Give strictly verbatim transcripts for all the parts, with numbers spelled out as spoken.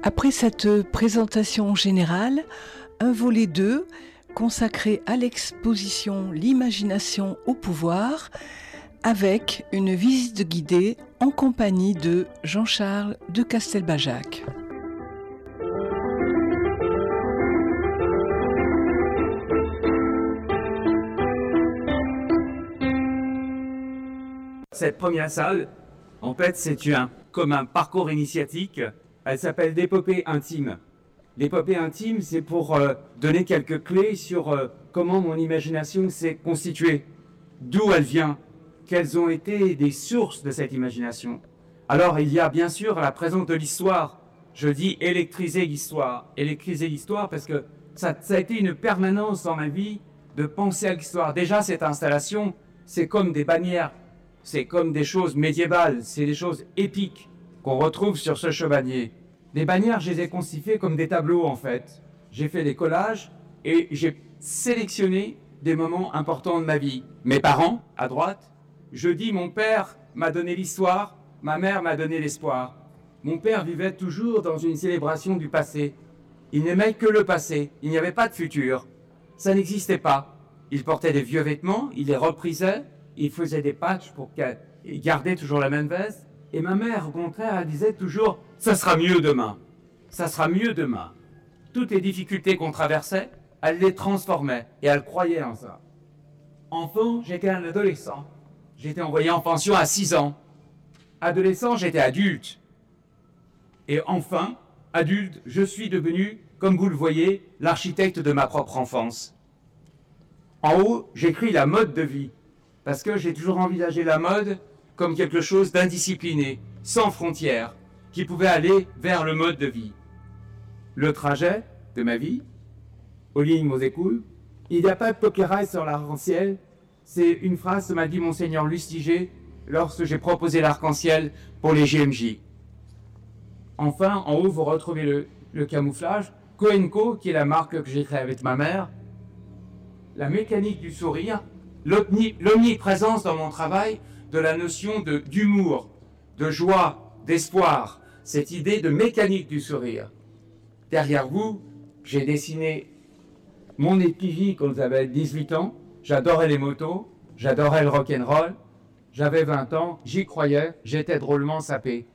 Après cette présentation générale, un volet deux consacré à l'exposition L'imagination au pouvoir, avec une visite guidée en compagnie de Jean-Charles de Castelbajac. Cette première salle, en fait, c'est un, comme un parcours initiatique. Elle s'appelle l'épopée intime. L'épopée intime, c'est pour euh, donner quelques clés sur euh, comment mon imagination s'est constituée, d'où elle vient, quelles ont été des sources de cette imagination. Alors, il y a bien sûr la présence de l'histoire. Je dis électriser l'histoire. Électriser l'histoire parce que ça, ça a été une permanence dans ma vie de penser à l'histoire. Déjà, cette installation, c'est comme des bannières. C'est comme des choses médiévales, c'est des choses épiques qu'on retrouve sur ce chevalier. Les bannières, je les ai constituées comme des tableaux en fait. J'ai fait des collages et j'ai sélectionné des moments importants de ma vie. Mes parents, à droite, je dis mon père m'a donné l'histoire, ma mère m'a donné l'espoir. Mon père vivait toujours dans une célébration du passé. Il n'aimait que le passé, il n'y avait pas de futur. Ça n'existait pas. Il portait des vieux vêtements, il les reprisait, il faisait des patchs pour garder toujours la même veste. Et ma mère, au contraire, elle disait toujours « ça sera mieux demain, ça sera mieux demain ». Toutes les difficultés qu'on traversait, elle les transformait et elle croyait en ça. Enfant, j'étais un adolescent. J'étais envoyé en pension à six ans. Adolescent, j'étais adulte. Et enfin, adulte, je suis devenu, comme vous le voyez, l'architecte de ma propre enfance. En haut, j'écris la mode de vie. Parce que j'ai toujours envisagé la mode comme quelque chose d'indiscipliné, sans frontières, qui pouvait aller vers le mode de vie. Le trajet de ma vie, aux lignes Mosécoul, il n'y a pas de copyright sur l'arc-en-ciel, c'est une phrase que m'a dit Monseigneur Lustiger lorsque j'ai proposé l'arc-en-ciel pour les G M J. Enfin, en haut, vous retrouvez le, le camouflage, Coenco, qui est la marque que j'ai créée avec ma mère, la mécanique du sourire, l'omniprésence dans mon travail de la notion de, d'humour, de joie, d'espoir, cette idée de mécanique du sourire. Derrière vous, j'ai dessiné mon épigie quand j'avais dix-huit ans, j'adorais les motos, j'adorais le rock'n'roll, j'avais vingt ans, j'y croyais, j'étais drôlement sapé.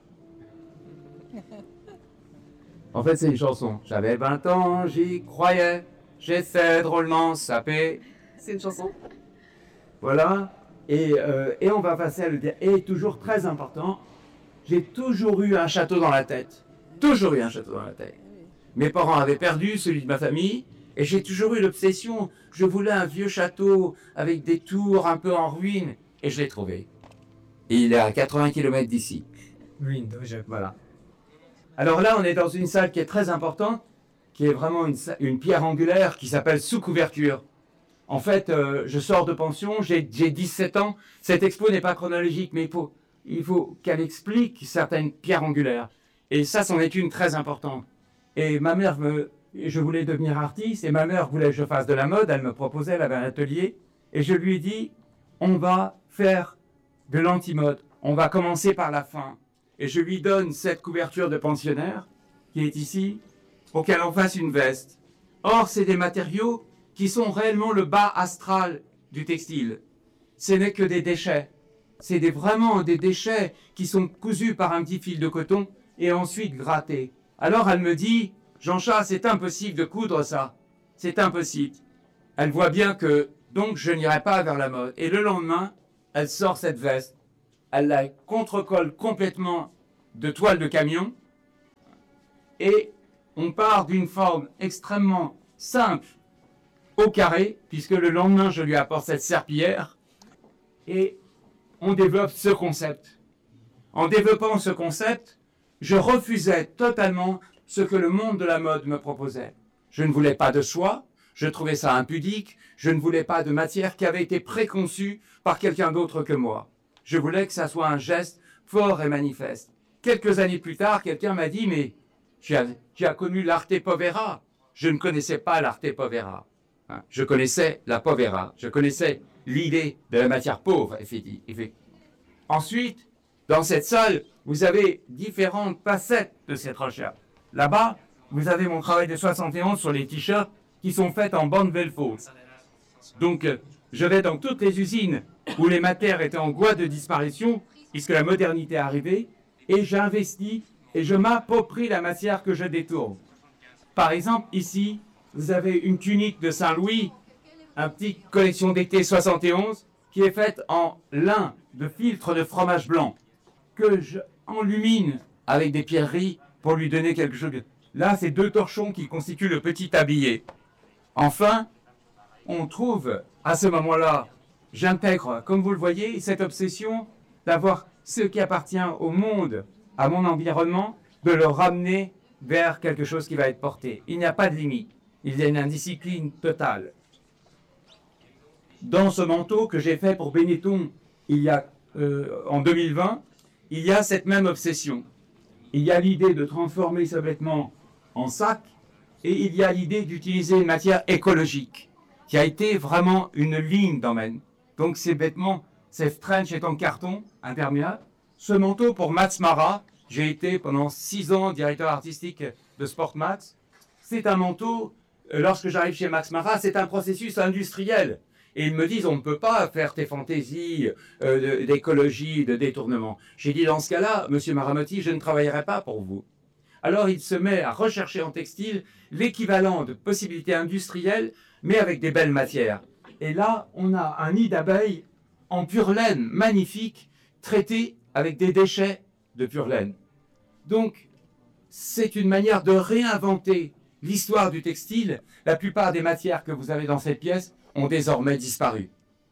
En fait, c'est une chanson. J'avais vingt ans, j'y croyais, j'étais drôlement sapé. C'est une chanson. Voilà, et, euh, et on va passer à le dire. Et toujours très important, j'ai toujours eu un château dans la tête. Toujours eu un château dans la tête. Mes parents avaient perdu celui de ma famille, et j'ai toujours eu l'obsession. Je voulais un vieux château avec des tours un peu en ruine, et je l'ai trouvé. Et il est à quatre-vingts kilomètres d'ici. Ruine, voilà. Alors là, on est dans une salle qui est très importante, qui est vraiment une, une pierre angulaire qui s'appelle Sous couverture. En fait, euh, je sors de pension, j'ai, j'ai dix-sept ans. Cette expo n'est pas chronologique, mais il faut, il faut qu'elle explique certaines pierres angulaires. Et ça, c'en est une très importante. Et ma mère, me, je voulais devenir artiste, et ma mère voulait que je fasse de la mode. Elle me proposait, elle avait un atelier. Et je lui ai dit, on va faire de l'anti-mode. On va commencer par la fin. Et je lui donne cette couverture de pensionnaire, qui est ici, pour qu'elle en fasse une veste. Or, c'est des matériaux qui sont réellement le bas astral du textile. Ce n'est que des déchets. C'est des, vraiment des déchets qui sont cousus par un petit fil de coton et ensuite grattés. Alors elle me dit, Jean-Charles, c'est impossible de coudre ça. C'est impossible. Elle voit bien que, donc, je n'irai pas vers la mode. Et le lendemain, elle sort cette veste. Elle la contrecolle complètement de toile de camion. Et on part d'une forme extrêmement simple, au carré, puisque le lendemain, je lui apporte cette serpillière, et on développe ce concept. En développant ce concept, je refusais totalement ce que le monde de la mode me proposait. Je ne voulais pas de soie, je trouvais ça impudique, je ne voulais pas de matière qui avait été préconçue par quelqu'un d'autre que moi. Je voulais que ça soit un geste fort et manifeste. Quelques années plus tard, quelqu'un m'a dit « Mais tu as, tu as connu l'arte povera ». Je ne connaissais pas l'arte povera. Je connaissais la povera, je connaissais l'idée de la matière pauvre, effectivement. Ensuite, dans cette salle, vous avez différentes facettes de cette recherche. Là-bas, vous avez mon travail de soixante et onze sur les t-shirts qui sont faits en bande velfo. Donc, je vais dans toutes les usines où les matières étaient en voie de disparition, puisque la modernité est arrivée, et j'investis et je m'approprie la matière que je détourne. Par exemple, ici, vous avez une tunique de Saint-Louis, une petite collection d'été soixante et onze, qui est faite en lin de filtre de fromage blanc, que j'enlumine avec des pierreries pour lui donner quelque chose. Là, c'est deux torchons qui constituent le petit tablier. Enfin, on trouve, à ce moment-là, j'intègre, comme vous le voyez, cette obsession d'avoir ce qui appartient au monde, à mon environnement, de le ramener vers quelque chose qui va être porté. Il n'y a pas de limite. Il y a une indiscipline totale. Dans ce manteau que j'ai fait pour Benetton il y a, euh, en deux mille vingt, il y a cette même obsession. Il y a l'idée de transformer ce vêtement en sac et il y a l'idée d'utiliser une matière écologique qui a été vraiment une ligne d'emmène. Donc ces vêtements, ces trench est en carton imperméable. Ce manteau pour Mats Mara, j'ai été pendant six ans directeur artistique de Sport Max. C'est un manteau, lorsque j'arrive chez Max Mara, c'est un processus industriel. Et ils me disent, on ne peut pas faire tes fantaisies euh, d'écologie, de détournement. J'ai dit, dans ce cas-là, monsieur Maramotti, je ne travaillerai pas pour vous. Alors il se met à rechercher en textile l'équivalent de possibilités industrielles, mais avec des belles matières. Et là, on a un nid d'abeilles en pure laine, magnifique, traité avec des déchets de pure laine. Donc, c'est une manière de réinventer l'histoire du textile. La plupart des matières que vous avez dans cette pièce ont désormais disparu.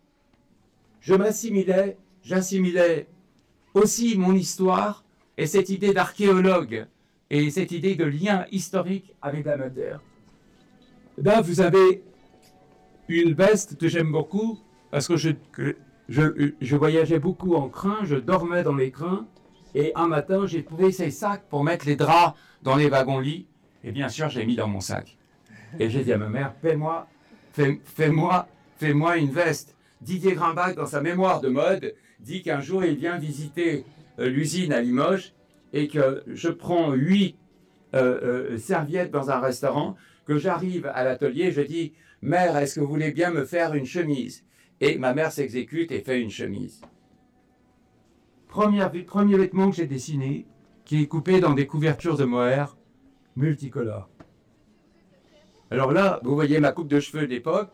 Je m'assimilais, j'assimilais aussi mon histoire et cette idée d'archéologue et cette idée de lien historique avec la matière. Là, vous avez une veste que j'aime beaucoup parce que je, que je, je voyageais beaucoup en train, je dormais dans les trains et un matin, j'ai trouvé ces sacs pour mettre les draps dans les wagons-lits et bien sûr, j'ai mis dans mon sac. Et j'ai dit à ma mère, fais-moi Fais, fais-moi, fais-moi une veste. Didier Grimbach, dans sa mémoire de mode, dit qu'un jour, il vient visiter euh, l'usine à Limoges et que je prends huit euh, euh, serviettes dans un restaurant, que j'arrive à l'atelier, je dis « Mère, est-ce que vous voulez bien me faire une chemise ?» Et ma mère s'exécute et fait une chemise. Premier, premier vêtement que j'ai dessiné, qui est coupé dans des couvertures de mohair multicolores. Alors là, vous voyez ma coupe de cheveux d'époque.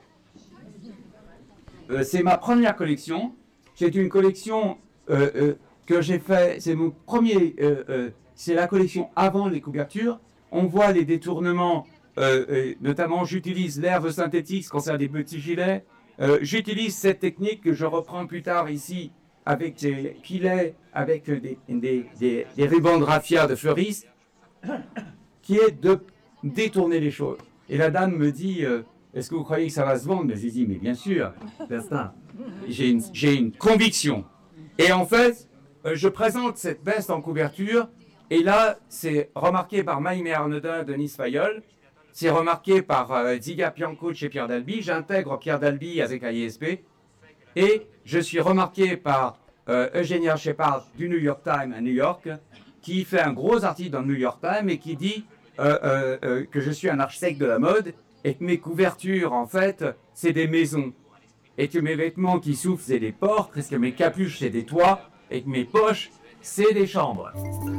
Euh, c'est ma première collection. C'est une collection euh, euh, que j'ai fait. C'est mon premier. Euh, euh, c'est la collection avant les couvertures. On voit les détournements. Euh, euh, notamment, j'utilise l'herbe synthétique quand c'est des petits gilets. Euh, j'utilise cette technique que je reprends plus tard ici avec des filets, avec des, des, des, des rubans de raffia de fleuriste, qui est de détourner les choses. Et la dame me dit, euh, est-ce que vous croyez que ça va se vendre? Mais j'ai dit, mais bien sûr, j'ai une, j'ai une conviction. Et en fait, euh, je présente cette veste en couverture, et là, c'est remarqué par Maïmé Arnaudin, Denis Fayol, c'est remarqué par euh, Ziga Pianco chez Pierre Dalby, j'intègre Pierre Dalby avec A I S P, et je suis remarqué par euh, Eugenia Shepard du New York Times à New York, qui fait un gros article dans le New York Times et qui dit Euh, euh, euh, que je suis un architecte de la mode et que mes couvertures, en fait, c'est des maisons. Et que mes vêtements qui soufflent, c'est des portes, parce que mes capuches, c'est des toits, et que mes poches, c'est des chambres.